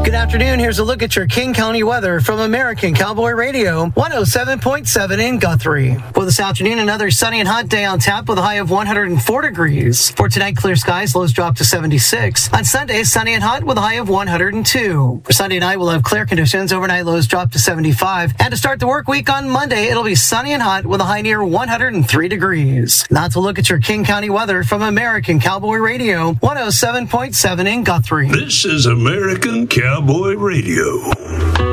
Good afternoon. Here's a look at your King County weather from American Cowboy Radio, 107.7 in Guthrie. For this afternoon, another sunny and hot day on tap with a high of 104 degrees. For tonight, clear skies, lows drop to 76. On Sunday, sunny and hot with a high of 102. For Sunday night, we'll have clear conditions. Overnight lows drop to 75. And to start the work week on Monday, it'll be sunny and hot with a high near 103 degrees. Now to look at your King County weather from American Cowboy Radio, 107.7 in Guthrie. This is American Cowboy Radio.